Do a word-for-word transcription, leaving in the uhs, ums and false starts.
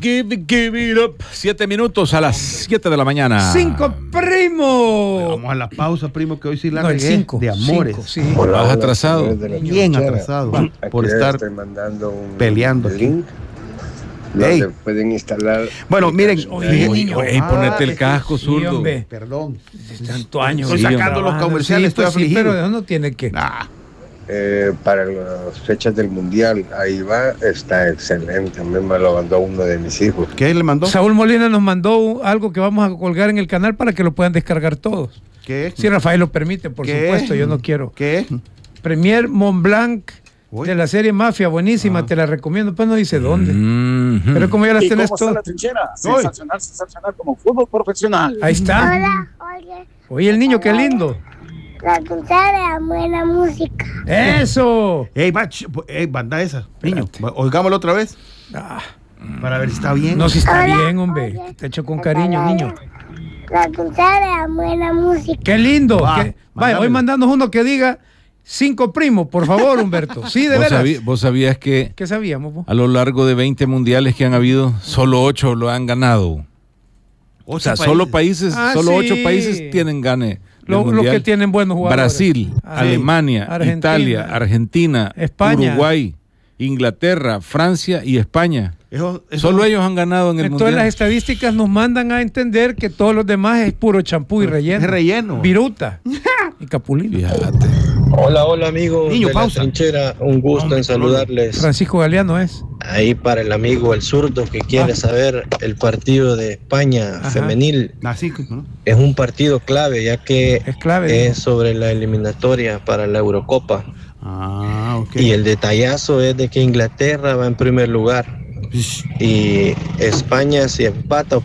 give, give it up. Siete minutos a las siete de la mañana. ¡Cinco, primo! Vamos a la pausa, primo, que hoy sí la No, el regué. cinco, de amores. cinco, sí. Hola, Vas atrasado. Bien atrasado. Por estar estoy mandando un peleando. link Ey. donde pueden instalar. Bueno, miren, Oye, Oye, niño. oye, ponete el casco, Sí, zurdo. hombre. Perdón. Tanto años. Estoy Sí, sacando los grabando. comerciales, Sí, pues estoy sí, afligido. pero no tiene que. Ah, Eh, para las fechas del mundial, ahí va, está excelente. A mí me lo mandó uno de mis hijos. ¿qué le mandó? Saúl Molina nos mandó un- algo que vamos a colgar en el canal para que lo puedan descargar todos. ¿Qué? Si Rafael lo permite, por ¿Qué? supuesto, yo no quiero. ¿Qué? Premier Mont Blanc Uy. de la serie Mafia, buenísima, Ah. te la recomiendo. Pues no dice dónde. Mhm. Pero como ya las ¿Y tenés cómo está todas. la trinchera? Uy. Sensacional, sensacional, como fútbol profesional. Ahí está. Hola, oye, Oye, el niño, qué lindo. la trinchera de buena música. ¡Eso! Ey, va, ch- ey, banda esa. Niño, oigámoslo otra vez. Ah, Para ver si está bien. no, si está Hola, bien, hombre. oye, Te echo con cariño, niño. La trinchera de buena música. ¡Qué lindo! Va, Qué- Vaya, hoy mándamelo. mandanos uno que diga cinco primos, por favor, Humberto. Sí, de ¿Vos, veras. sabí- vos sabías que ¿Qué sabíamos? vos? a lo largo de veinte mundiales que han habido, solo ocho lo han ganado? O sea, solo países, Ah, solo sí. ocho países tienen gane. Lo- del Los mundial. que tienen buenos jugadores. Brasil, Ah, Alemania, Argentina, Italia, Argentina, España. Uruguay, Inglaterra, Francia y España. Eso, eso- Solo ellos han ganado en el Entonces las mundial. estadísticas nos mandan a entender que todos los demás es puro champú y relleno. Es relleno. Viruta y capulino. Fíjate. Hola, hola amigos Niño, de pausa. la trinchera, un gusto Hombre, en saludarles. Francisco Galeano es. Ahí para el amigo el zurdo que quiere Ah. saber el partido de España Ajá. femenil. Así, ¿no? Es un partido clave ya que Es clave. es sobre la eliminatoria para la Eurocopa. Ah, ok. Y el detallazo es de que Inglaterra va en primer lugar y España si empata o